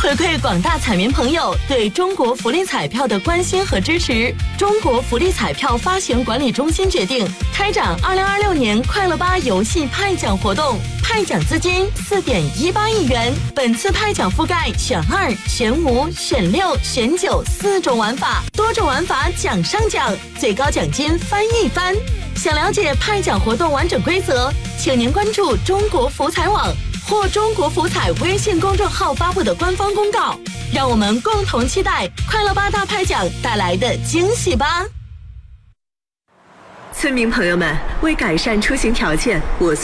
回馈广大彩民朋友对中国福利彩票的关心和支持，中国福利彩票发行管理中心决定开展2026年快乐吧游戏派奖活动，派奖资金4.18亿元。本次派奖覆盖选2、选5、选6、选94种玩法，多种玩法奖上奖，最高奖金翻一番。想了解派奖活动完整规则，请您关注中国福彩网或中国福彩微信公众号发布的官方公告，让我们共同期待快乐吧大派奖带来的惊喜吧。 村民朋友们，为改善出行条件，我